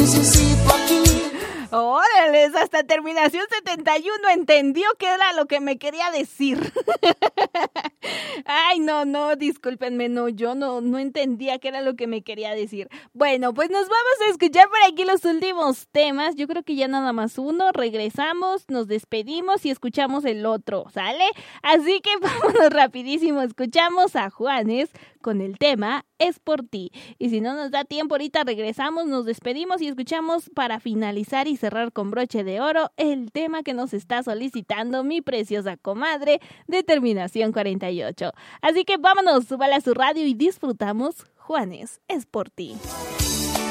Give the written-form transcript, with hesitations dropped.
necesito aquí. Órale, hasta terminación 71 entendió qué era lo que me quería decir. Ay, no, discúlpenme, yo no entendía qué era lo que me quería decir. Bueno, pues nos vamos a escuchar por aquí los últimos temas. Yo creo que ya nada más uno. Regresamos, nos despedimos y escuchamos el otro, ¿sale? Así que vámonos rapidísimo. Escuchamos a Juanes con el tema Es por ti. Y si no nos da tiempo ahorita regresamos, nos despedimos y escuchamos para finalizar y cerrar con broche de oro el tema que nos está solicitando mi preciosa comadre de terminación 48. Así que vámonos, súbale a su radio y disfrutamos Juanes, Es por ti.